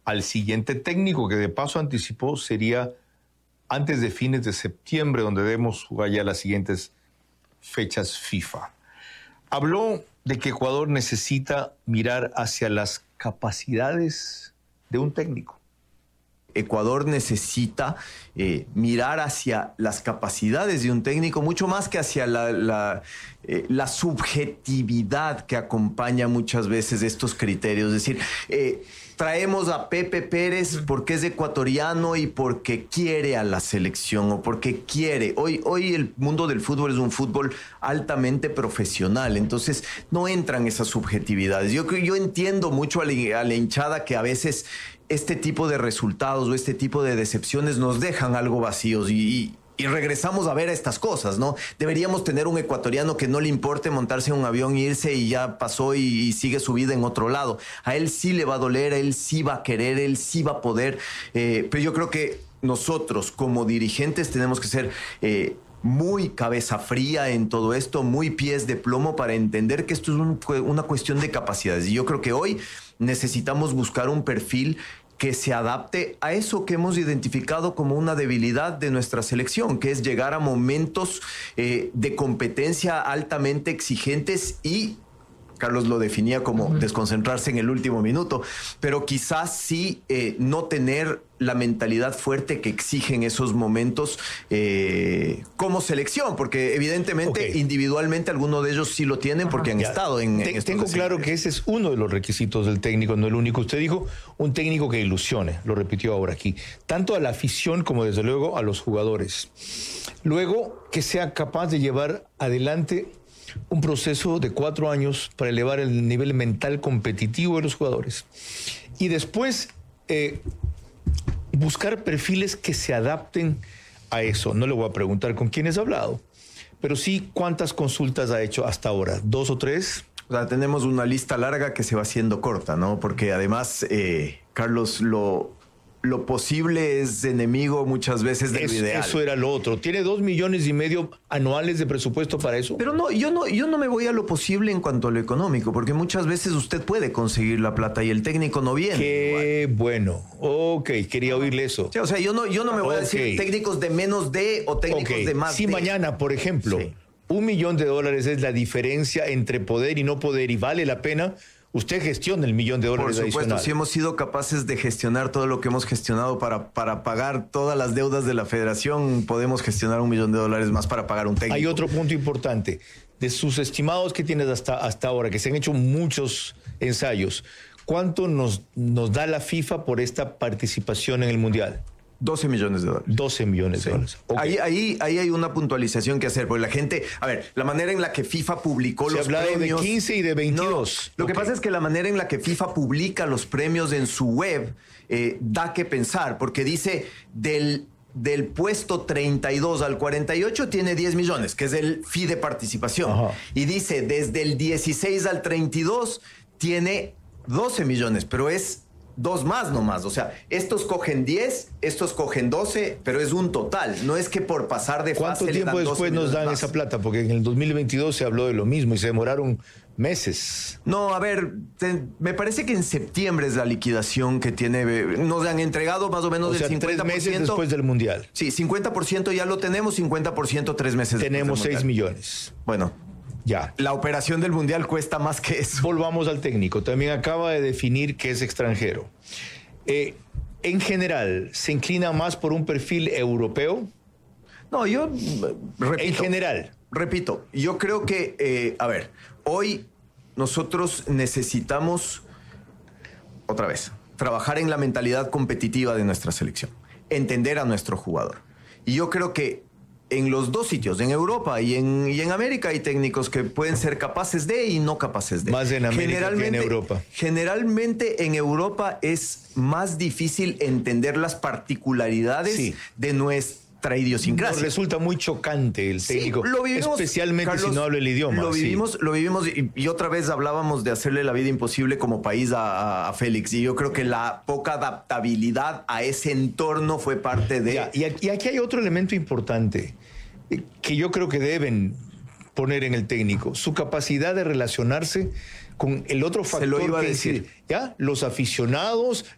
al siguiente técnico, que de paso anticipó sería antes de fines de septiembre, donde debemos jugar ya las siguientes fechas FIFA. Habló de que Ecuador necesita mirar hacia las capacidades de un técnico. Ecuador necesita mirar hacia las capacidades de un técnico, mucho más que hacia la subjetividad que acompaña muchas veces estos criterios. Es decir, traemos a Pepe Pérez porque es ecuatoriano y porque quiere a la selección o porque quiere. Hoy el mundo del fútbol es un fútbol altamente profesional, entonces no entran esas subjetividades. Yo entiendo mucho a la hinchada que a veces este tipo de resultados o este tipo de decepciones nos dejan algo vacíos y regresamos a ver estas cosas, ¿no? Deberíamos tener un ecuatoriano que no le importe montarse en un avión, irse y ya pasó y sigue su vida en otro lado. A él sí le va a doler, a él sí va a querer, él sí va a poder. Pero yo creo que nosotros como dirigentes tenemos que ser muy cabeza fría en todo esto, muy pies de plomo para entender que esto es una cuestión de capacidades. Y yo creo que hoy necesitamos buscar un perfil que se adapte a eso que hemos identificado como una debilidad de nuestra selección, que es llegar a momentos de competencia altamente exigentes y Carlos lo definía como desconcentrarse en el último minuto, pero quizás sí no tener la mentalidad fuerte que exigen esos momentos como selección, porque evidentemente individualmente algunos de ellos sí lo tienen porque han estado en estos tengo claro que ese es uno de los requisitos del técnico, no el único. Usted dijo un técnico que ilusione, lo repitió ahora aquí, tanto a la afición como desde luego a los jugadores. Luego, que sea capaz de llevar adelante un proceso de 4 años para elevar el nivel mental competitivo de los jugadores. Y después buscar perfiles que se adapten a eso. No le voy a preguntar con quiénes ha hablado, pero sí cuántas consultas ha hecho hasta ahora. 2 o 3. O sea, tenemos una lista larga que se va haciendo corta, ¿no? Porque además, Carlos, lo posible es enemigo muchas veces de lo ideal. Eso era lo otro. ¿Tiene 2,5 millones anuales de presupuesto para eso? Pero no, yo no me voy a lo posible en cuanto a lo económico, porque muchas veces usted puede conseguir la plata y el técnico no viene. Qué igual. Bueno. Ok, quería oírle eso. Sí, o sea, yo no me voy a decir técnicos de menos de o técnicos de más de. Si mañana, por ejemplo, $1 millón es la diferencia entre poder y no poder y vale la pena, usted gestiona el $1 millón Por supuesto, adicional. si hemos sido capaces de gestionar todo lo que hemos gestionado para pagar todas las deudas de la federación, podemos gestionar $1 millón más para pagar un técnico. Hay otro punto importante. De sus estimados que tienes hasta ahora, que se han hecho muchos ensayos, ¿cuánto nos da la FIFA por esta participación en el Mundial? $12 millones. $12 millones. Okay. Ahí hay una puntualización que hacer, porque la gente, a ver, la manera en la que FIFA publicó los premios... de 15 y de 22. No, lo que pasa es que la manera en la que FIFA publica los premios en su web da que pensar, porque dice del puesto 32 al 48 tiene 10 millones, que es el fee de participación. Ajá. Y dice desde el 16 al 32 tiene 12 millones, pero es 2 más nomás, o sea, estos cogen 10, estos cogen 12, pero es un total, no es que por pasar de fase. ¿Cuánto tiempo después nos dan esa plata? Porque en el 2022 se habló de lo mismo y se demoraron meses. No, a ver, me parece que en septiembre es la liquidación que tiene, nos han entregado más o menos del 50%. 3 meses después del Mundial. Sí, 50% ya lo tenemos, 50% 3 meses tenemos después del Mundial. 6 millones. Bueno. Ya. La operación del Mundial cuesta más que eso. Volvamos al técnico. También acaba de definir que es extranjero. En general, ¿se inclina más por un perfil europeo? No, yo repito. En general. Repito, yo creo que, a ver, hoy nosotros necesitamos, otra vez, trabajar en la mentalidad competitiva de nuestra selección. Entender a nuestro jugador. Y yo creo que en los dos sitios, en Europa y en América, hay técnicos que pueden ser capaces de y no capaces de. Más en América que en Europa. Generalmente en Europa es más difícil entender las particularidades de nuestra idiosincrasia. Nos resulta muy chocante el técnico, lo vivimos, especialmente Carlos, si no habla el idioma. Lo vivimos y otra vez hablábamos de hacerle la vida imposible como país a Félix, y yo creo que la poca adaptabilidad a ese entorno fue parte de... Y aquí hay otro elemento importante que yo creo que deben poner en el técnico, su capacidad de relacionarse con el otro factor. Se lo iba a que decir. ¿Ya? Los aficionados,